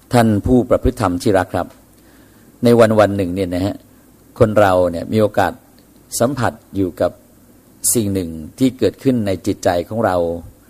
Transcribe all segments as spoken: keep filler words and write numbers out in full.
ท่านผู้ประพฤติธรรมที่รักครับในวันวันหนึ่งเนี่ยนะฮะคนเราเนี่ยมีโอกาสสัมผัสอยู่กับสิ่งหนึ่งที่เกิดขึ้นในจิตใจของเรา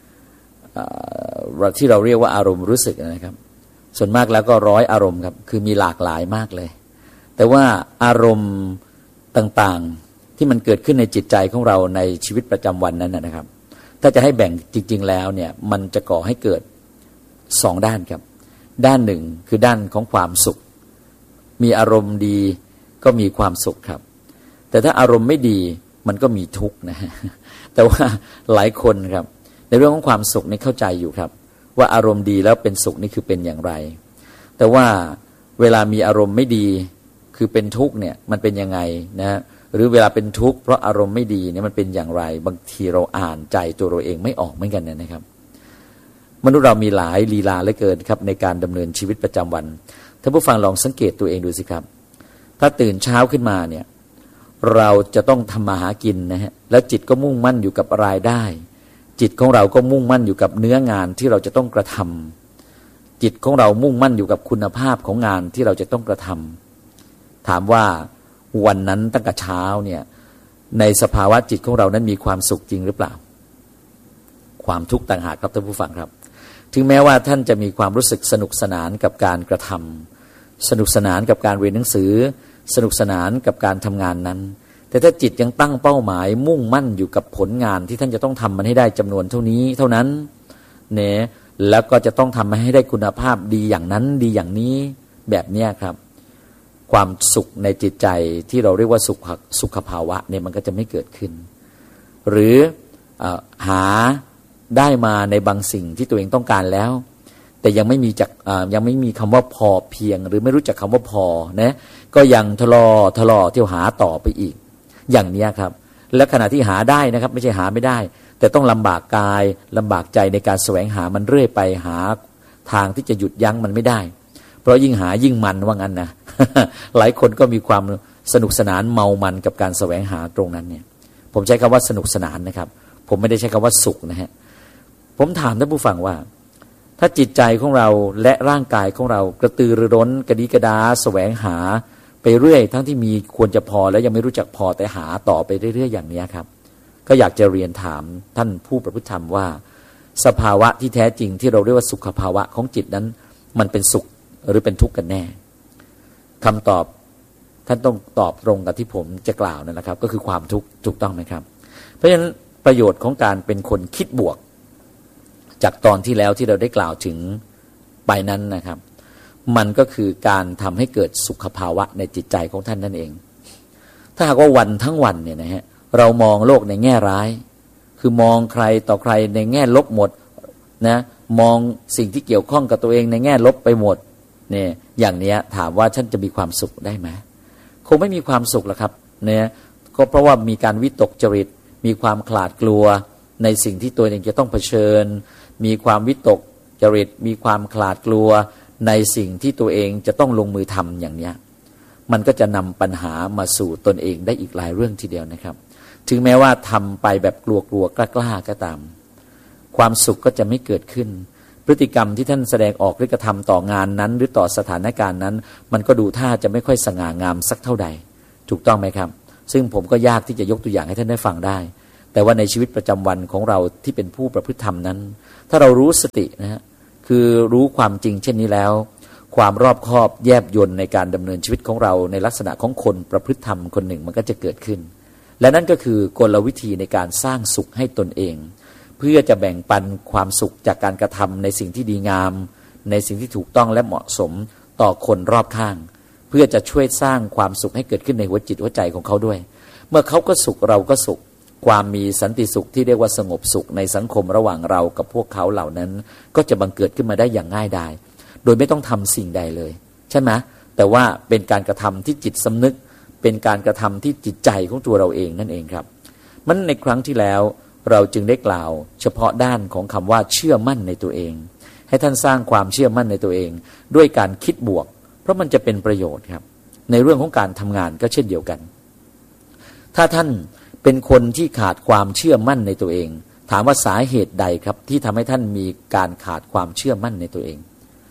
ที่เราเรียกว่าอารมณ์รู้สึกนะครับส่วนมากแล้วก็ร้อยอารมณ์ครับคือมีหลากหลายมากเลยแต่ว่าอารมณ์ต่างๆที่มันเกิดขึ้นในจิตใจของเราในชีวิตประจำวันนั้นนะครับถ้าจะให้แบ่งจริงๆแล้วเนี่ยมันจะก่อให้เกิดสองด้านครับด้านหนึ่งคือด้านของความสุขมีอารมณ์ดีก็มีความสุขครับแต่ถ้าอารมณ์ไม่ดีมันก็มีทุกข์นะแต่ว่าหลายคนครับในเรื่องของความสุขนี่เข้าใจอยู่ครับว่าอารมณ์ดีแล้วเป็นสุขนี่คือเป็นอย่างไรแต่ว่าเวลามีอารมณ์ไม่ดีคือเป็นทุกข์เนี่ยมันเป็นยังไงนะหรือเวลาเป็นทุกข์เพราะอารมณ์ไม่ดีเนี่ยมันเป็นอย่างไรบางทีเราอ่านใจตัวเราเองไม่ออกเหมือนกันนะครับมนุษย์เรามีหลายลีลาเหลือเกินครับในการดำเนินชีวิตประจำวันท่านผู้ฟังลองสังเกตตัวเองดูสิครับถ้าตื่นเช้าขึ้นมาเนี่ยเราจะต้องทำมาหากินนะฮะแล้วจิตก็มุ่งมั่นอยู่กับรายได้จิตของเราก็มุ่งมั่นอยู่กับเนื้องานที่เราจะต้องกระทำจิตของเรามุ่งมั่นอยู่กับคุณภาพของงานที่เราจะต้องกระทำถามว่าวันนั้นตั้งแต่เช้าเนี่ยในสภาวะจิตของเรานั้นมีความสุขจริงหรือเปล่าความทุกข์ต่างหากครับท่านผู้ฟังครับถึงแม้ว่าท่านจะมีความรู้สึกสนุกสนานกับการกระทำสนุกสนานกับการเรียนหนังสือสนุกสนานกับการทำงานนั้นแต่ถ้าจิตยังตั้งเป้าหมายมุ่งมั่นอยู่กับผลงานที่ท่านจะต้องทำมันให้ได้จำนวนเท่านี้เท่านั้นเนี่ยแล้วก็จะต้องทำมันให้ได้คุณภาพดีอย่างนั้นดีอย่างนี้แบบนี้ครับความสุขในจิตใจที่เราเรียกว่าสุขสุขภาวะเนี่ยมันก็จะไม่เกิดขึ้นหรือหาได้มาในบางสิ่งที่ตัวเองต้องการแล้วแต่ยังไม่มีจักยังไม่มีคำว่าพอเพียงหรือไม่รู้จักคำว่าพอนะก็ยังทะเลาะทะเลาะเที่ยวหาต่อไปอีกอย่างนี้ครับและขณะที่หาได้นะครับไม่ใช่หาไม่ได้แต่ต้องลำบากกายลำบากใจในการแสวงหามันเรื่อยไปหาทางที่จะหยุดยั้งมันไม่ได้เพราะยิ่งหายิ่งมันว่างั้นนะ หลายคนก็มีความสนุกสนานเมามันกับการแสวงหาตรงนั้นเนี่ยผมใช้คำว่าสนุกสนานนะครับผมไม่ได้ใช้คำว่าสุขนะฮะผมถามท่านผู้ฟังว่าถ้าจิตใจของเราและร่างกายของเรากระตือรือร้นกระดีกระดาแสวงหาไปเรื่อยทั้งที่มีควรจะพอแล้วยังไม่รู้จักพอแต่หาต่อไปเรื่อยๆอย่างนี้ครับก็อยากจะเรียนถามท่านผู้ประพฤติธรรมว่าสภาวะที่แท้จริงที่เราเรียกว่าสุขภาวะของจิตนั้นมันเป็นสุขหรือเป็นทุกข์กันแน่คำตอบท่านต้องตอบตรงกับที่ผมจะกล่าวนั่นแหละครับก็คือความทุกข์ถูกต้องไหมครับเพราะฉะนั้นประโยชน์ของการเป็นคนคิดบวกจากตอนที่แล้วที่เราได้กล่าวถึงไปนั้นนะครับมันก็คือการทำให้เกิดสุขภาวะในจิตใจของท่านนั่นเองถ้าหากว่าวันทั้งวันเนี่ยนะฮะเรามองโลกในแง่ร้ายคือมองใครต่อใครในแง่ลบหมดนะมองสิ่งที่เกี่ยวข้องกับตัวเองในแง่ลบไปหมดเนี่ยอย่างนี้ถามว่าฉันจะมีความสุขได้ไหมคงไม่มีความสุขหรอกครับเนี่ยก็เพราะว่ามีการวิตกจริตมีความขลาดกลัวในสิ่งที่ตัวเองจะต้องเผชิญมีความวิตกจริตมีความขลาดกลัวในสิ่งที่ตัวเองจะต้องลงมือทำอย่างนี้มันก็จะนำปัญหามาสู่ตนเองได้อีกหลายเรื่องทีเดียวนะครับถึงแม้ว่าทำไปแบบกลัวๆกล้าๆก็ตามความสุขก็จะไม่เกิดขึ้นพฤติกรรมที่ท่านแสดงออกหรือกระทำต่องานนั้นหรือต่อสถานการณ์นั้นมันก็ดูท่าจะไม่ค่อยสง่างามสักเท่าใดถูกต้องไหมครับซึ่งผมก็ยากที่จะยกตัวอย่างให้ท่านได้ฟังได้แต่ว่าในชีวิตประจำวันของเราที่เป็นผู้ประพฤติธรรมนั้นถ้าเรารู้สตินะฮะคือรู้ความจริงเช่นนี้แล้วความรอบคอบแยบยลในการดำเนินชีวิตของเราในลักษณะของคนประพฤติธรรมคนหนึ่งมันก็จะเกิดขึ้นและนั่นก็คือกลวิธีในการสร้างสุขให้ตนเองเพื่อจะแบ่งปันความสุขจากการกระทำในสิ่งที่ดีงามในสิ่งที่ถูกต้องและเหมาะสมต่อคนรอบข้างเพื่อจะช่วยสร้างความสุขให้เกิดขึ้นในหัวจิตหัวใจของเขาด้วยเมื่อเขาก็สุขเราก็สุขความมีสันติสุขที่เรียกว่าสงบสุขในสังคมระหว่างเรากับพวกเขาเหล่านั้นก็จะบังเกิดขึ้นมาได้อย่างง่ายดายโดยไม่ต้องทำสิ่งใดเลยใช่ไหมแต่ว่าเป็นการกระทำที่จิตสำนึกเป็นการกระทำที่จิตใจของตัวเราเองนั่นเองครับมันในครั้งที่แล้วเราจึงได้กล่าวเฉพาะด้านของคำว่าเชื่อมั่นในตัวเองให้ท่านสร้างความเชื่อมั่นในตัวเองด้วยการคิดบวกเพราะมันจะเป็นประโยชน์ครับในเรื่องของการทำงานก็เช่นเดียวกันถ้าท่านเป็นคนที่ขาดความเชื่อมั่นในตัวเองถามว่าสาเหตุใดครับที่ทำให้ท่านมีการขาดความเชื่อมั่นในตัวเอง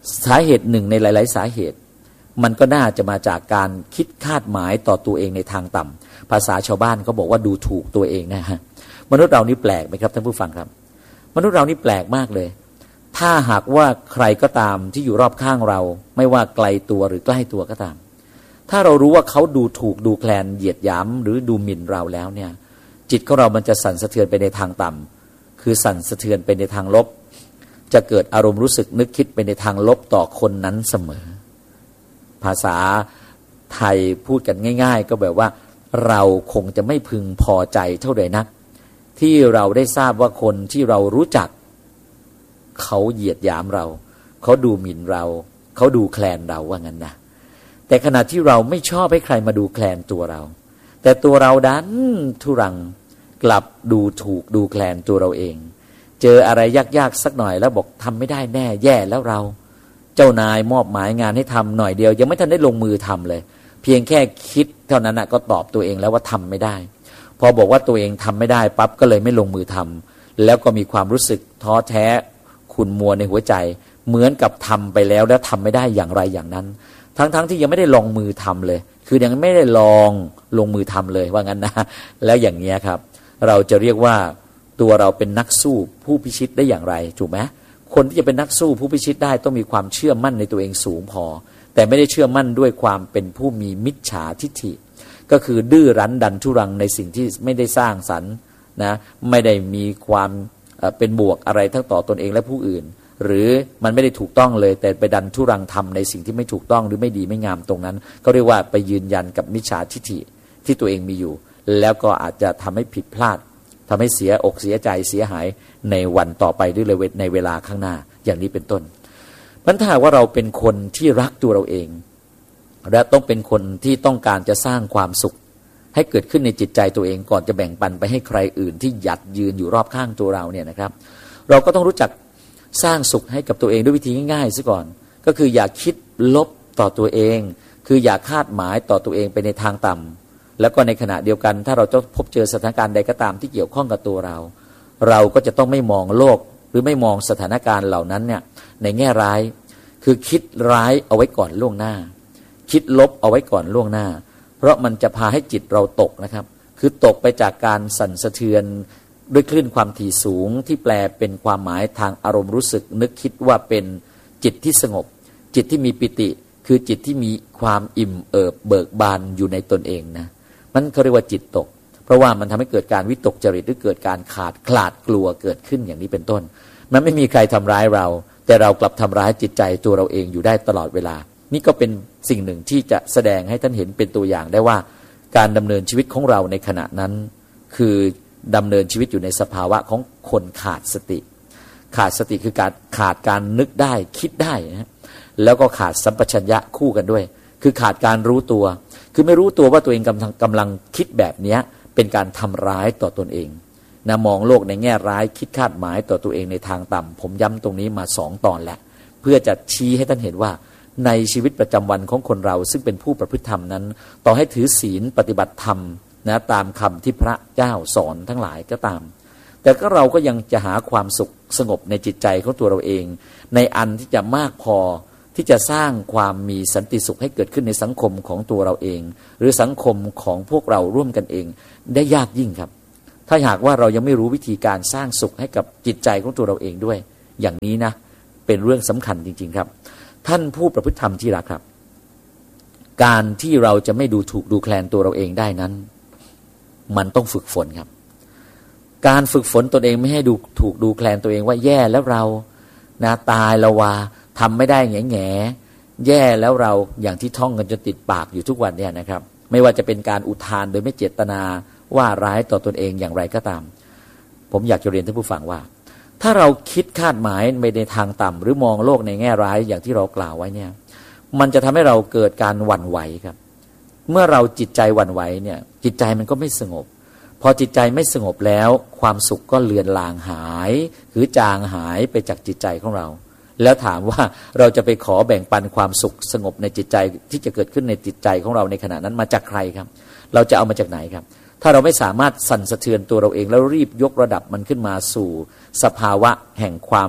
สาเหตุหนึ่งในหลายๆสาเหตุมันก็น่าจะมาจากการคิดคาดหมายต่อตัวเองในทางต่ำภาษาชาวบ้านเขาบอกว่าดูถูกตัวเองนะฮะมนุษย์เรานี่แปลกไหมครับท่านผู้ฟังครับมนุษย์เรานี่แปลกมากเลยถ้าหากว่าใครก็ตามที่อยู่รอบข้างเราไม่ว่าไกลตัวหรือใกล้ตัวก็ตามถ้าเรารู้ว่าเขาดูถูกดูแคลนเหยียดหยามหรือดูหมิ่นเราแล้วเนี่ยจิตของเรามันจะสั่นสะเทือนไปในทางต่ำคือสั่นสะเทือนไปในทางลบจะเกิดอารมณ์รู้สึกนึกคิดไปในทางลบต่อคนนั้นเสมอภาษาไทยพูดกันง่ายๆก็แบบว่าเราคงจะไม่พึงพอใจเท่าใดนักที่เราได้ทราบว่าคนที่เรารู้จักเขาเหยียดหยามเราเขาดูหมิ่นเราเขาดูแคลนเราว่างั้นนะแต่ขณะที่เราไม่ชอบให้ใครมาดูแคลนตัวเราแต่ตัวเราดันทุรังกลับดูถูกดูแคลนตัวเราเองเจออะไรยากๆสักหน่อยแล้วบอกทำไม่ได้แน่แย่แล้วเราเจ้านายมอบหมายงานให้ทำหน่อยเดียวยังไม่ทันได้ลงมือทำเลยเพียงแค่คิดเท่านั้นนะก็ตอบตัวเองแล้วว่าทำไม่ได้พอบอกว่าตัวเองทำไม่ได้ปั๊บก็เลยไม่ลงมือทำแล้วก็มีความรู้สึกท้อแท้ขุ่นมัวในหัวใจเหมือนกับทำไปแล้วแล้วทำไม่ได้อย่างไรอย่างนั้นทั้งๆ ท, ที่ยังไม่ได้ลงมือทำเลยคือยังไม่ได้ลองลงมือทำเลยว่างั้นนะแล้วอย่างนี้ครับเราจะเรียกว่าตัวเราเป็นนักสู้ผู้พิชิตได้อย่างไรถูกไหมคนที่จะเป็นนักสู้ผู้พิชิตได้ต้องมีความเชื่อมั่นในตัวเองสูงพอแต่ไม่ได้เชื่อมั่นด้วยความเป็นผู้มีมิจฉาทิฐิก็คือดื้อรั้นดันทุรังในสิ่งที่ไม่ได้สร้างสรรค์นะไม่ได้มีความเป็นบวกอะไรทั้งต่อตนเองและผู้อื่นหรือมันไม่ได้ถูกต้องเลยแต่ไปดันทุรังทำในสิ่งที่ไม่ถูกต้องหรือไม่ดีไม่งามตรงนั้นก็เรียกว่าไปยืนยันกับมิจฉาทิฐิที่ตัวเองมีอยู่แล้วก็อาจจะทำให้ผิดพลาดทำให้เสียอกเสียใจเสียหายในวันต่อไปด้วยเลยในเวลาข้างหน้าอย่างนี้เป็นต้นมันถ้าว่าเราเป็นคนที่รักตัวเราเองและต้องเป็นคนที่ต้องการจะสร้างความสุขให้เกิดขึ้นในจิตใจตัวเองก่อนจะแบ่งปันไปให้ใครอื่นที่หยัดยืนอยู่รอบข้างตัวเราเนี่ยนะครับเราก็ต้องรู้จักสร้างสุขให้กับตัวเองด้วยวิธีง่ายๆซะก่อนก็คืออย่าคิดลบต่อตัวเองคืออย่าคาดหมายต่อตัวเองไปในทางต่ำแล้วก็ในขณะเดียวกันถ้าเราจะพบเจอสถานการณ์ใดก็ตามที่เกี่ยวข้องกับตัวเราเราก็จะต้องไม่มองโลกหรือไม่มองสถานการณ์เหล่านั้นเนี่ยในแง่ร้ายคือคิดร้ายเอาไว้ก่อนล่วงหน้าคิดลบเอาไว้ก่อนล่วงหน้าเพราะมันจะพาให้จิตเราตกนะครับคือตกไปจากการสั่นสะเทือนด้วยคลื่นความถี่สูงที่แปลเป็นความหมายทางอารมณ์รู้สึกนึกคิดว่าเป็นจิตที่สงบจิตที่มีปิติคือจิตที่มีความอิ่มเอิบเบิกบานอยู่ในตนเองนะมันเขาเรียกว่าจิตตกเพราะว่ามันทำให้เกิดการวิตกจริตหรือเกิดการขาดคลาดกลัวเกิดขึ้นอย่างนี้เป็นต้นมันไม่มีใครทำร้ายเราแต่เรากลับทำร้ายจิตใจตัวเราเองอยู่ได้ตลอดเวลานี่ก็เป็นสิ่งหนึ่งที่จะแสดงให้ท่านเห็นเป็นตัวอย่างได้ว่าการดำเนินชีวิตของเราในขณะนั้นคือดำเนินชีวิตอยู่ในสภาวะของคนขาดสติขาดสติคือการขาดการนึกได้คิดได้นะแล้วก็ขาดสัมปชัญญะคู่กันด้วยคือขาดการรู้ตัวคือไม่รู้ตัวว่าตัวเองกำลังกำลังคิดแบบนี้เป็นการทำร้ายต่อตนเองนะมองโลกในแง่ร้ายคิดคาดหมายต่อตัวเองในทางต่ำผมย้ำตรงนี้มาสองตอนแล้วเพื่อจะชี้ให้ท่านเห็นว่าในชีวิตประจำวันของคนเราซึ่งเป็นผู้ประพฤติธรรมนั้นต่อให้ถือศีลปฏิบัติธรรมนะตามคำที่พระเจ้าสอนทั้งหลายก็ตามแต่ก็เราก็ยังจะหาความสุขสงบในจิตใจของตัวเราเองในอันที่จะมากพอที่จะสร้างความมีสันติสุขให้เกิดขึ้นในสังคมของตัวเราเองหรือสังคมของพวกเราร่วมกันเองได้ยากยิ่งครับถ้าหากว่าเรายังไม่รู้วิธีการสร้างสุขให้กับจิตใจของตัวเราเองด้วยอย่างนี้นะเป็นเรื่องสำคัญจริงๆครับท่านผู้ประพฤติธรรมที่รักครับการที่เราจะไม่ดูถูกดูแคลนตัวเราเองได้นั้นมันต้องฝึกฝนครับการฝึกฝนตนเองไม่ให้ดูถูกดูแคลนตัวเองว่าแย่แล้วเรานะตายละวาทำไม่ได้แง่แง่แย่แล้วเราอย่างที่ท่องกันจนติดปากอยู่ทุกวันเนี่ยนะครับไม่ว่าจะเป็นการอุทานโดยไม่เจตนาว่าร้ายต่อตนเองอย่างไรก็ตามผมอยากจะเรียนท่านผู้ฟังว่าถ้าเราคิดคาดหมายไปในทางต่ำหรือมองโลกในแง่ร้ายอย่างที่เรากล่าวไว้เนี่ยมันจะทำให้เราเกิดการหวั่นไหวครับเมื่อเราจิตใจหวั่นไหวเนี่ยจิตใจมันก็ไม่สงบพอจิตใจไม่สงบแล้วความสุขก็เลือนลางหายหรือจางหายไปจากจิตใจของเราแล้วถามว่าเราจะไปขอแบ่งปันความสุขสงบในจิตใจที่จะเกิดขึ้นในจิตใจของเราในขณะนั้นมาจากใครครับเราจะเอามาจากไหนครับถ้าเราไม่สามารถสั่นสะเทือนตัวเราเองแล้วรีบยกระดับมันขึ้นมาสู่สภาวะแห่งความ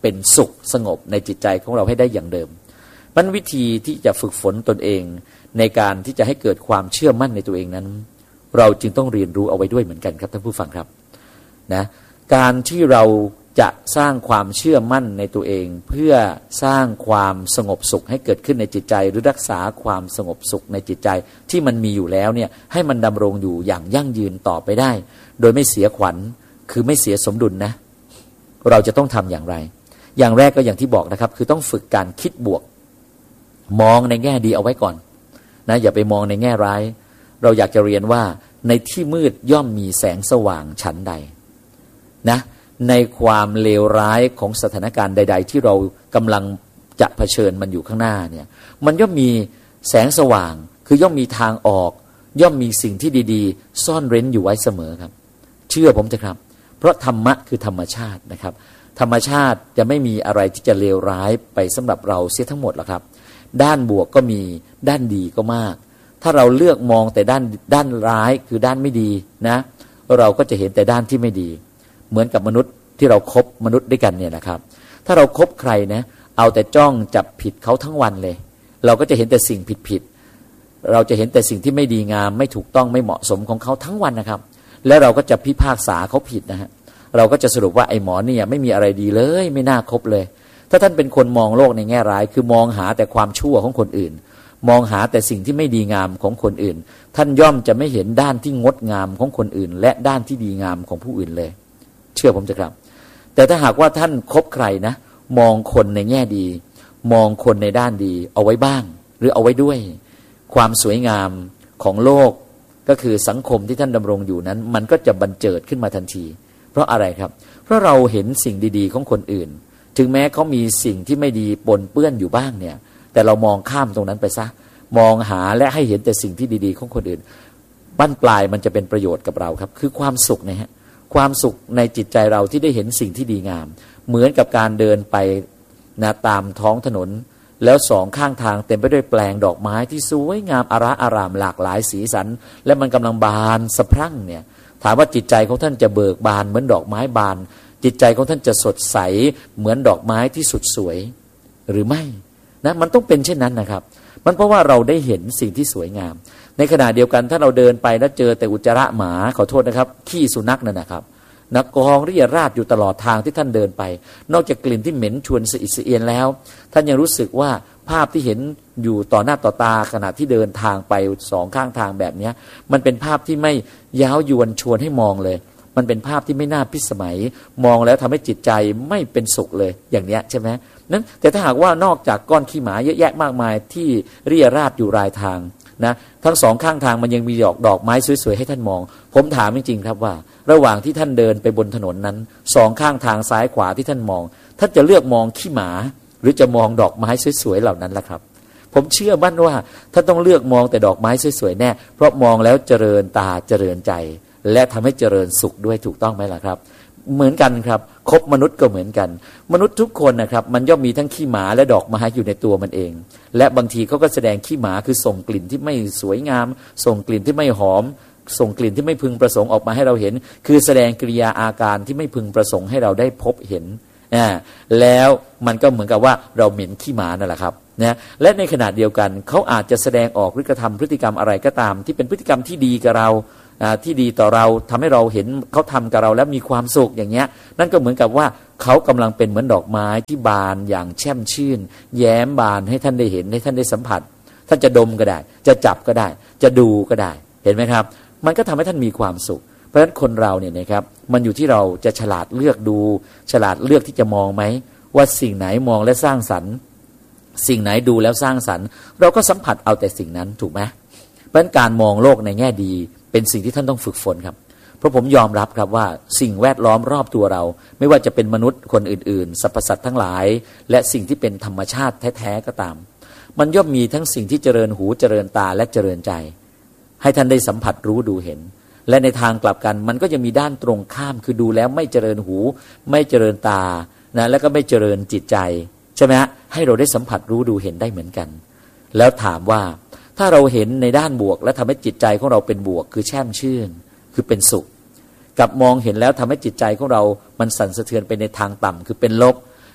เป็นสุขสงบในจิตใจของเราให้ได้อย่างเดิมมันวิธีที่จะฝึกฝนตนเองในการที่จะให้เกิดความเชื่อมั่นในตัวเองนั้นเราจึงต้องเรียนรู้เอาไว้ด้วยเหมือนกันครับท่านผู้ฟังครับนะการที่เราจะสร้างความเชื่อมั่นในตัวเองเพื่อสร้างความสงบสุขให้เกิดขึ้นในจิตใจหรือรักษาความสงบสุขในจิตใจที่มันมีอยู่แล้วเนี่ยให้มันดำรงอยู่อย่างยั่งยืนต่อไปได้โดยไม่เสียขวัญคือไม่เสียสมดุลนะเราจะต้องทำอย่างไรอย่างแรกก็อย่างที่บอกนะครับคือต้องฝึกการคิดบวกมองในแง่ดีเอาไว้ก่อนนะอย่าไปมองในแง่ร้ายเราอยากจะเรียนว่าในที่มืดย่อมมีแสงสว่างฉันใดนะในความเลวร้ายของสถานการณ์ใดๆที่เรากำลังจะเผชิญมันอยู่ข้างหน้าเนี่ยมันย่อมมีแสงสว่างคือย่อมมีทางออกย่อมมีสิ่งที่ดีๆซ่อนเร้นอยู่ไว้เสมอครับเชื่อผมเถอะครับเพราะธรรมะคือธรรมชาตินะครับธรรมชาติจะไม่มีอะไรที่จะเลวร้ายไปสำหรับเราเสียทั้งหมดหรอกครับด้านบวกก็มีด้านดีก็มากถ้าเราเลือกมองแต่ด้านด้านร้ายคือด้านไม่ดีนะเราก็จะเห็นแต่ด้านที่ไม่ดีเหมือนกับมนุษย์ที่เราครบมนุษย์ด้วยกันเนี่ยนะครับถ้าเราครบใครนะเอาแต่จ้องจับผิดเขาทั้งวันเลยเราก็จะเห็นแต่สิ่งผิดผิดเราจะเห็นแต่สิ่งที่ไม่ดีงามไม่ถูกต้องไม่เหมาะสมของเขาทั้งวันนะครับแล้วเราก็จะพิพากษาเขาผิดนะฮะเราก็จะสรุปว่าไอ้หมอเนี่ยไม่มีอะไรดีเลยไม่น่าคบเลยถ้าท่านเป็นคนมองโลกในแง่ร้ายคือมองหาแต่ความชั่วของคนอื่นมองหาแต่สิ่งที่ไม่ดีงามของคนอื่นท่านย่อมจะไม่เห็นด้านที่งดงามของคนอื่นและด้านที่ดีงามของผู้อื่นเลยเชื่อผมเถอะครับแต่ถ้าหากว่าท่านคบใครนะมองคนในแง่ดีมองคนในด้านดีเอาไว้บ้างหรือเอาไว้ด้วยความสวยงามของโลกก็คือสังคมที่ท่านดำรงอยู่นั้นมันก็จะบันเจิดขึ้นมาทันทีเพราะอะไรครับเพราะเราเห็นสิ่งดีๆของคนอื่นถึงแม้เขามีสิ่งที่ไม่ดีปนเปื้อนอยู่บ้างเนี่ยแต่เรามองข้ามตรงนั้นไปซะมองหาและให้เห็นแต่สิ่งที่ดีๆของคนอื่นบั้นปลายมันจะเป็นประโยชน์กับเราครับคือความสุขนะฮะความสุขในจิตใจเราที่ได้เห็นสิ่งที่ดีงามเหมือนกับการเดินไปนะตามท้องถนนแล้วสองข้างทางเต็มไปด้วยแปลงดอกไม้ที่สวยงามอาระอารามหลากหลายสีสันและมันกำลังบานสะพรั่งเนี่ยถามว่าจิตใจของท่านจะเบิกบานเหมือนดอกไม้บานจิตใจของท่านจะสดใสเหมือนดอกไม้ที่สุดสวยหรือไม่นะมันต้องเป็นเช่นนั้นนะครับมันเพราะว่าเราได้เห็นสิ่งที่สวยงามในขณะเดียวกันถ้าเราเดินไปแล้วเจอแต่อุจจาระหมาขอโทษนะครับขี้สุนัขนั่นนะครับนักกองเรียราดอยู่ตลอดทางที่ท่านเดินไปนอกจากกลิ่นที่เหม็นชวนสะอิดสะเอียนแล้วท่านยังรู้สึกว่าภาพที่เห็นอยู่ต่อหน้าต่อตาขณะที่เดินทางไปสองข้างทางแบบนี้มันเป็นภาพที่ไม่ย้าวยวนชวนให้มองเลยมันเป็นภาพที่ไม่น่าพิสมัยมองแล้วทำให้จิตใจไม่เป็นสุขเลยอย่างเนี้ยใช่ไหมนั้นแต่ถ้าหากว่านอกจากก้อนขี้หมาเยอะแยะมากมายที่เรี่ยราดอยู่รายทางนะทั้งสองข้างทางมันยังมีดอกดอกไม้สวยๆให้ท่านมองผมถามจริงๆครับว่าระหว่างที่ท่านเดินไปบนถนนนั้นสองข้างทางซ้ายขวาที่ท่านมองท่านจะเลือกมองขี้หมาหรือจะมองดอกไม้สวยๆเหล่านั้นล่ะครับผมเชื่อมั่นว่าท่านต้องเลือกมองแต่ดอกไม้สวยๆแน่เพราะมองแล้วเจริญตาเจริญใจและทำให้เจริญสุขด้วยถูกต้องไหมล่ะครับเหมือนกันครับคบมนุษย์ก็เหมือนกันมนุษย์ทุกคนนะครับมันย่อมมีทั้งขี้หมาและดอกไม้อยู่ในตัวมันเองและบางทีเขาก็แสดงขี้หมาคือส่งกลิ่นที่ไม่สวยงามส่งกลิ่นที่ไม่หอมส่งกลิ่นที่ไม่พึงประสงค์ออกมาให้เราเห็นคือแสดงกิริยาอาการที่ไม่พึงประสงค์ให้เราได้พบเห็นอ่าแล้วมันก็เหมือนกับว่าเราเหม็นขี้หมานั่นแหละครับนะและในขณะเดียวกันเขาอาจจะแสดงออกหรือกระทำพฤติกรรมอะไรก็ตามที่เป็นพฤติกรรมที่ดีกับเราที่ดีต่อเราทำให้เราเห็นเขาทำกับเราแล้วมีความสุขอย่างเงี้ยนั่นก็เหมือนกับว่าเขากำลังเป็นเหมือนดอกไม้ที่บานอย่างแช่มชื่นแย้มบานให้ท่านได้เห็นให้ท่านได้สัมผัสท่านจะดมก็ได้จะจับก็ได้จะดูก็ได้เห็นไหมครับมันก็ทำให้ท่านมีความสุขเพราะฉะนั้นคนเราเนี่ยนะครับมันอยู่ที่เราจะฉลาดเลือกดูฉลาดเลือกที่จะมองไหมว่าสิ่งไหนมองและสร้างสรรค์สิ่งไหนดูแล้วสร้างสรรค์เราก็สัมผัสเอาแต่สิ่งนั้นถูกไหมเพราะฉะนั้นการมองโลกในแง่ดีเป็นสิ่งที่ท่านต้องฝึกฝนครับเพราะผมยอมรับครับว่าสิ่งแวดล้อมรอบตัวเราไม่ว่าจะเป็นมนุษย์คนอื่นๆสรรพสัตว์ทั้งหลายและสิ่งที่เป็นธรรมชาติแท้ๆก็ตามมันย่อมมีทั้งสิ่งที่เจริญหูเจริญตาและเจริญใจให้ท่านได้สัมผัสรู้ดูเห็นและในทางกลับกันมันก็ยังมีด้านตรงข้ามคือดูแล้วไม่เจริญหูไม่เจริญตานะแล้วก็ไม่เจริญจิตใจใช่ไหมฮะให้เราได้สัมผัสรู้ดูเห็นได้เหมือนกันแล้วถามว่าถ้าเราเห็นในด้านบวกและทำให้จิตใจของเราเป็นบวกคือแช่มชื่นคือเป็นสุขกับมองเห็นแล้วทำให้จิตใจของเรามันสั่นสะเทือนไปในทางต่ำคือเป็นลบ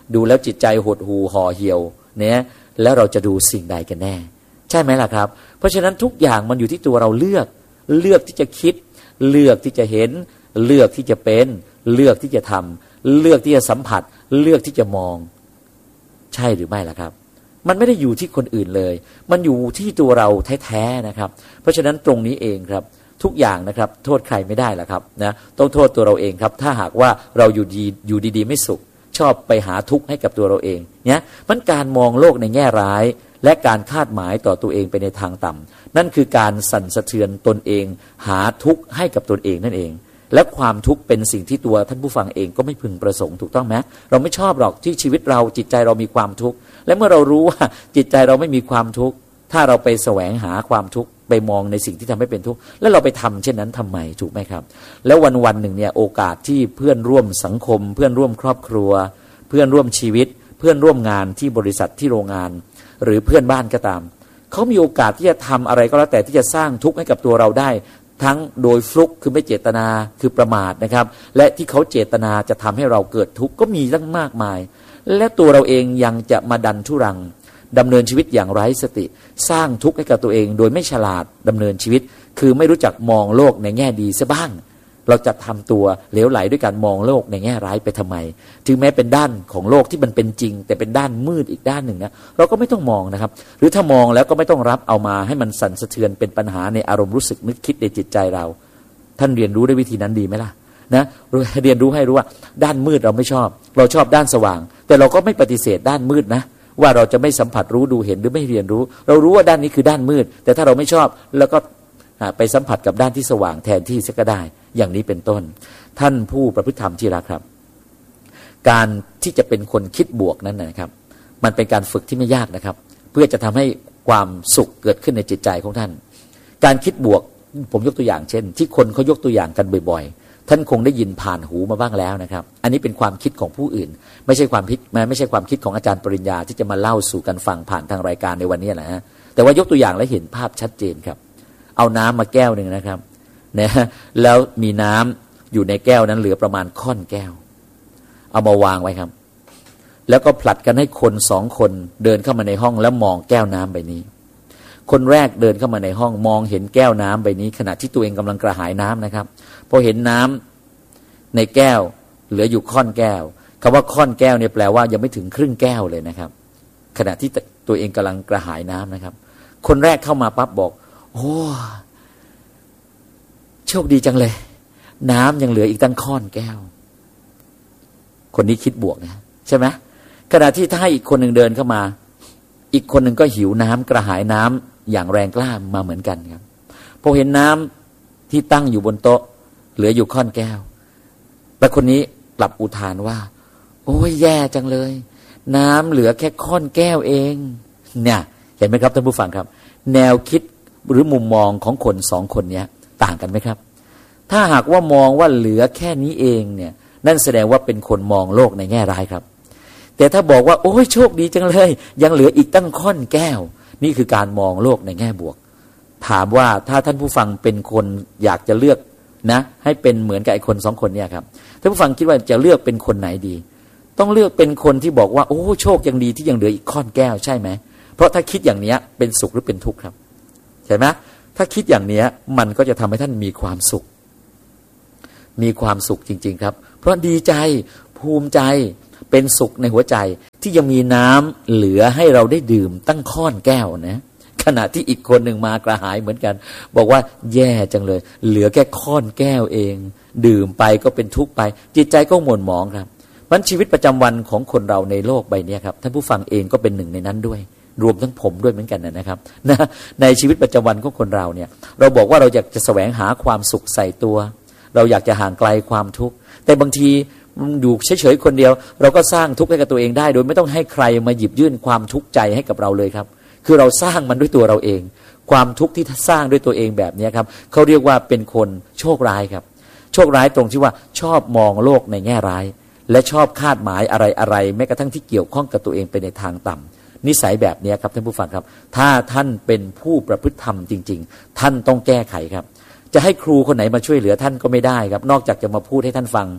ดูแล้วจิตใจหดหู่ห่อเหี่ยวเนี่ยแล้วเราจะดูสิ่งใดกันแน่ใช่ไหมล่ะครับเพราะฉะนั้นทุกอย่างมันอยู่ที่ตัวเราเลือกเลือกที่จะคิดเลือกที่จะเห็นเลือกที่จะเป็นเลือกที่จะทำเลือกที่จะสัมผัสเลือกที่จะมองใช่หรือไม่ล่ะครับมันไม่ได้อยู่ที่คนอื่นเลยมันอยู่ที่ตัวเราแท้ๆนะครับเพราะฉะนั้นตรงนี้เองครับทุกอย่างนะครับโทษใครไม่ได้ล่ะครับนะต้องโทษตัวเราเองครับถ้าหากว่าเราอยู่ดีอยู่ดีๆไม่สุขชอบไปหาทุกข์ให้กับตัวเราเองเนี่ยมันการมองโลกในแง่ร้ายและการคาดหมายต่อตัวเองไปในทางต่ำนั่นคือการสั่นสะเทือนตนเองหาทุกข์ให้กับตนเองนั่นเองและความทุกข์เป็นสิ่งที่ตัวท่านผู้ฟังเองก็ไม่พึงประสงค์ถูกต้องไหมเราไม่ชอบหรอกที่ชีวิตเราจิตใจเรามีความทุกข์และเมื่อเรารู้ว่าจิตใจเราไม่มีความทุกข์ถ้าเราไปแสวงหาความทุกข์ไปมองในสิ่งที่ทำให้เป็นทุกข์แล้วเราไปทำเช่นนั้นทำไมถูกไหมครับแล้ววันวันหนึ่งเนี่ยโอกาสที่เพื่อนร่วมสังคมเพื่อนร่วมครอบครัวเพื่อนร่วมชีวิตเพื่อนร่วมงานที่บริษัทที่โรงงานหรือเพื่อนบ้านก็ตามเขามีโอกาสที่จะทำอะไรก็แล้วแต่ที่จะสร้างทุกข์ให้กับตัวเราได้ทั้งโดยฟลุกคือไม่เจตนาคือประมาทนะครับและที่เขาเจตนาจะทำให้เราเกิดทุกข์ก็มีตั้งมากมายและตัวเราเองยังจะมาดันทุรังดำเนินชีวิตอย่างไร้สติสร้างทุกข์ให้กับตัวเองโดยไม่ฉลาดดำเนินชีวิตคือไม่รู้จักมองโลกในแง่ดีซะบ้างเราจะทำตัวเหลวไหลด้วยการมองโลกในแง่ร้ายไปทำไมถึงแม้เป็นด้านของโลกที่มันเป็นจริงแต่เป็นด้านมืดอีกด้านหนึ่งนะเราก็ไม่ต้องมองนะครับหรือถ้ามองแล้วก็ไม่ต้องรับเอามาให้มันสั่นสะเทือนเป็นปัญหาในอารมณ์รู้สึกนึกคิดในจิตใจเราท่านเรียนรู้ด้วยวิธีนั้นดีไหมล่ะนะเรียนรู้ให้รู้ว่าด้านมืดเราไม่ชอบเราชอบด้านสว่างแต่เราก็ไม่ปฏิเสธด้านมืดนะว่าเราจะไม่สัมผัสรู้ดูเห็นหรือไม่เรียนรู้เรารู้ว่าด้านนี้คือด้านมืดแต่ถ้าเราไม่ชอบแล้วก็ไปสัมผัสกับด้านที่สว่างแทนที่ซะก็ได้อย่างนี้เป็นต้นท่านผู้ประพฤติธรรมที่รักครับการที่จะเป็นคนคิดบวกนั้นนะครับมันเป็นการฝึกที่ไม่ยากนะครับเพื่อจะทำให้ความสุขเกิดขึ้นในจิตใจของท่านการคิดบวกผมยกตัวอย่างเช่นที่คนเขายกตัวอย่างกันบ่อยๆท่านคงได้ยินผ่านหูมาบ้างแล้วนะครับอันนี้เป็นความคิดของผู้อื่นไม่ใช่ความคิดไม่ใช่ความคิดของอาจารย์ปริญญาที่จะมาเล่าสู่กันฟังผ่านทางรายการในวันนี้นะฮะแต่ว่ายกตัวอย่างและเห็นภาพชัดเจนครับเอาน้ำมาแก้วหนึ่งนะครับนะแล้วมีน้ำอยู่ในแก้วนั้นเหลือประมาณค่อนแก้วเอามาวางไว้ครับแล้วก็ผลัดกันให้คนสองคนเดินเข้ามาในห้องแล้วมองแก้วน้ำใบนี้คนแรกเดินเข้ามาในห้องมองเห็นแก้วน้ำใบนี้ขณะที่ตัวเองกำลังกระหายน้ำนะครับพอเห็นน้ำในแก้วเหลืออยู่ค่อนแก้วคำว่าค่อนแก้วเนี่ยแปลว่ายังไม่ถึงครึ่งแก้วเลยนะครับขณะที่ตัวเองกำลังกระหายน้ำนะครับคนแรกเข้ามาปั๊บบอกโอ้โชคดีจังเลยน้ำยังเหลืออีกตั้งค่อนแก้วคนนี้คิดบวกนะใช่ไหมขณะที่ถ้าให้อีกคนหนึ่งเดินเข้ามาอีกคนหนึ่งก็หิวน้ำกระหายน้ำอย่างแรงกล้ามาเหมือนกันครับพอเห็นน้ำที่ตั้งอยู่บนโต๊ะเหลืออยู่ค่อนแก้วแต่คนนี้กลับอุทานว่าโอ้ยแย่จังเลยน้ำเหลือแค่ค่อนแก้วเองเนี่ยเห็นไหมครับท่านผู้ฟังครับแนวคิดหรือมุมมองของคนสองคนนี้ต่างกันไหมครับถ้าหากว่ามองว่าเหลือแค่นี้เองเนี่ยนั่นแสดงว่าเป็นคนมองโลกในแง่ร้ายครับแต่ถ้าบอกว่าโอ้ยโชคดีจังเลยยังเหลืออีกตั้งค่อนแก้วนี่คือการมองโลกในแง่บวกถามว่าถ้าท่านผู้ฟังเป็นคนอยากจะเลือกนะให้เป็นเหมือนกับไอ้คนสองคนเนี่ยครับท่านผู้ฟังคิดว่าจะเลือกเป็นคนไหนดีต้องเลือกเป็นคนที่บอกว่าโอ้โชคยังดีที่ยังเหลืออีกค่อนแก้วใช่ไหมเพราะถ้าคิดอย่างนี้เป็นสุขหรือเป็นทุกข์ครับใช่ไหมถ้าคิดอย่างนี้มันก็จะทำให้ท่านมีความสุขมีความสุขจริงๆครับเพราะดีใจภูมิใจเป็นสุขในหัวใจที่ยังมีน้ำเหลือให้เราได้ดื่มตั้งค่อนแก้วนะขณะที่อีกคนหนึ่งมากระหายเหมือนกันบอกว่าแย่จังเลยเหลือแค่ค่อนแก้วเองดื่มไปก็เป็นทุกข์ไปจิตใจก็หม่นหมองครับมันชีวิตประจำวันของคนเราในโลกใบนี้ครับท่านผู้ฟังเองก็เป็นหนึ่งในนั้นด้วยรวมทั้งผมด้วยเหมือนกันนะครับนะในชีวิตประจำวันของคนเราเนี่ยเราบอกว่าเราอยากจะแสวงหาความสุขใส่ตัวเราอยากจะห่างไกลความทุกข์แต่บางทีอยู่เฉยๆคนเดียวเราก็สร้างทุกข์ให้กับตัวเองได้โดยไม่ต้องให้ใครมาหยิบยื่นความทุกข์ใจให้กับเราเลยครับคือเราสร้างมันด้วยตัวเราเองความทุกข์ที่สร้างด้วยตัวเองแบบนี้ครับเขาเรียกว่าเป็นคนโชคร้ายครับโชคร้ายตรงที่ว่าชอบมองโลกในแง่ร้ายและชอบคาดหมายอะไรๆแม้กระทั่งที่เกี่ยวข้องกับตัวเองไปในทางต่ำนิสัยแบบนี้ครับท่านผู้ฟังครับถ้าท่านเป็นผู้ประพฤติธรรมจริงๆท่านต้องแก้ไขครับจะให้ครูคนไหนมาช่วยเหลือท่านก็ไม่ได้ครับนอกจากจะมาพูดให้ท่านฟัง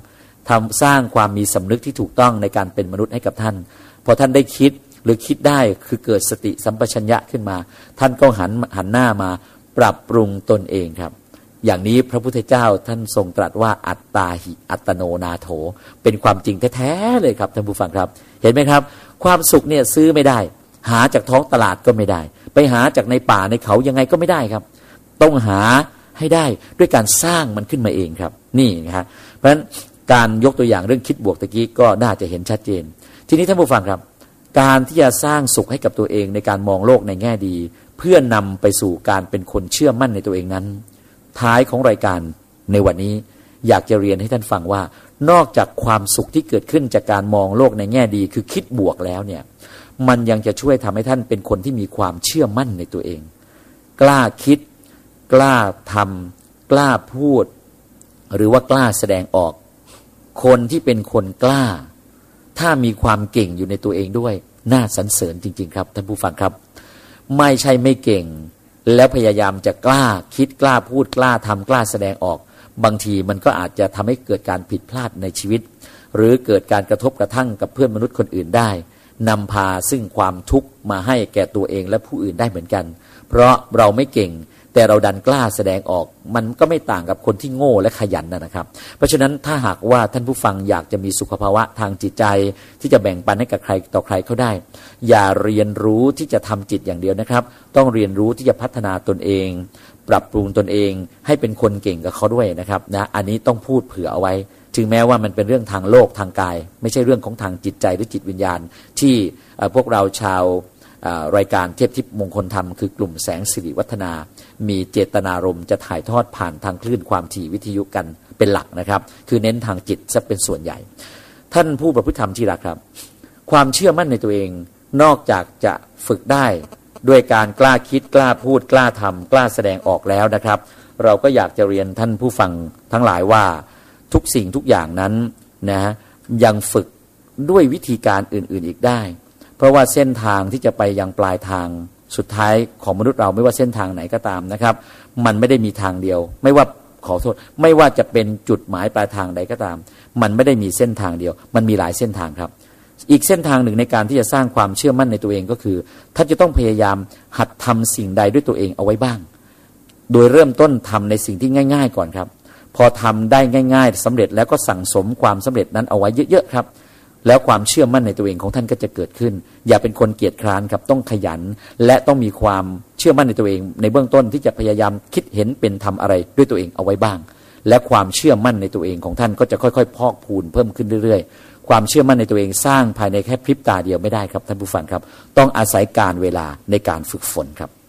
ทำสร้างความมีสำนึกที่ถูกต้องในการเป็นมนุษย์ให้กับท่านพอท่านได้คิดหรือคิดได้คือเกิดสติสัมปชัญญะขึ้นมาท่านก็หันหันหน้ามาปรับปรุงตนเองครับอย่างนี้พระพุทธเจ้าท่านทรงตรัสว่าอัตตาหิอัตโนนาโถเป็นความจริงแท้ๆเลยครับท่านผู้ฟังครับเห็นไหมครับความสุขเนี่ยซื้อไม่ได้หาจากท้องตลาดก็ไม่ได้ไปหาจากในป่าในเขายังไงก็ไม่ได้ครับต้องหาให้ได้ด้วยการสร้างมันขึ้นมาเองครับนี่นะครับเพราะฉะนั้นการยกตัวอย่างเรื่องคิดบวกตะกี้ก็น่าจะเห็นชัดเจนทีนี้ท่านผู้ฟังครับการที่จะสร้างสุขให้กับตัวเองในการมองโลกในแง่ดีเพื่อนำไปสู่การเป็นคนเชื่อมั่นในตัวเองนั้นท้ายของรายการในวันนี้อยากจะเรียนให้ท่านฟังว่านอกจากความสุขที่เกิดขึ้นจากการมองโลกในแง่ดีคือคิดบวกแล้วเนี่ยมันยังจะช่วยทำให้ท่านเป็นคนที่มีความเชื่อมั่นในตัวเองกล้าคิดกล้าทำกล้าพูดหรือว่ากล้าแสดงออกคนที่เป็นคนกล้าถ้ามีความเก่งอยู่ในตัวเองด้วยน่าสรรเสริญจริงๆครับท่านผู้ฟังครับไม่ใช่ไม่เก่งแล้วพยายามจะกล้าคิดกล้าพูดกล้าทำกล้าแสดงออกบางทีมันก็อาจจะทำให้เกิดการผิดพลาดในชีวิตหรือเกิดการกระทบกระทั่งกับเพื่อนมนุษย์คนอื่นได้นำพาซึ่งความทุกข์มาให้แก่ตัวเองและผู้อื่นได้เหมือนกันเพราะเราไม่เก่งแต่เราดันกล้าแสดงออกมันก็ไม่ต่างกับคนที่โง่และขยันนะครับเพราะฉะนั้นถ้าหากว่าท่านผู้ฟังอยากจะมีสุขภาวะทางจิตใจที่จะแบ่งปันให้กับใครต่อใครเขาได้อย่าเรียนรู้ที่จะทำจิตอย่างเดียวนะครับต้องเรียนรู้ที่จะพัฒนาตนเองปรับปรุงตนเองให้เป็นคนเก่งกับเขาด้วยนะครับนะอันนี้ต้องพูดเผื่อเอาไว้ถึงแม้ว่ามันเป็นเรื่องทางโลกทางกายไม่ใช่เรื่องของทางจิตใจหรือจิตวิญญาณที่พวกเราชาวรายการเทพทิพย์มงคลธรรมคือกลุ่มแสงสิริวัฒนามีเจตนารมณ์จะถ่ายทอดผ่านทางคลื่นความถี่วิทยุกันเป็นหลักนะครับคือเน้นทางจิตซะเป็นส่วนใหญ่ท่านผู้ประพฤติธรรมที่รักครับความเชื่อมั่นในตัวเองนอกจากจะฝึกได้ด้วยการกล้าคิดกล้าพูดกล้าทำกล้าแสดงออกแล้วนะครับเราก็อยากจะเรียนท่านผู้ฟังทั้งหลายว่าทุกสิ่งทุกอย่างนั้นนะยังฝึกด้วยวิธีการอื่นๆอีกได้เพราะว่าเส้นทางที่จะไปยังปลายทางสุดท้ายของมนุษย์เราไม่ว่าเส้นทางไหนก็ตามนะครับมันไม่ได้มีทางเดียวไม่ว่าขอโทษไม่ว่าจะเป็นจุดหมายปลายทางใดก็ตามมันไม่ได้มีเส้นทางเดียวมันมีหลายเส้นทางครับอีกเส้นทางหนึ่งในการที่จะสร้างความเชื่อมั่นในตัวเองก็คือท่านจะต้องพยายามหัดทำสิ่งใดด้วยตัวเองเอาไว้บ้างโดยเริ่มต้นทำในสิ่งที่ง่ายๆก่อนครับพอทำได้ง่ายๆสำเร็จแล้วก็สั่งสมความสำเร็จนั้นเอาไว้เยอะๆครับแล้วความเชื่อมั่นในตัวเองของท่านก็จะเกิดขึ้นอย่าเป็นคนเกียจคร้านครับต้องขยันและต้องมีความเชื่อมั่นในตัวเองในเบื้องต้นที่จะพยายามคิดเห็นเป็นทำอะไรด้วยตัวเองเอาไว้บ้างและความเชื่อมั่นในตัวเองของท่านก็จะค่อยๆพอกพูนเพิ่มขึ้นเรื่อยๆความเชื่อมั่นในตัวเองสร้างภายในแค่พริบตาเดียวไม่ได้ครับท่านผู้ฟังครับต้องอาศัยการเวลาในการฝึกฝนครับ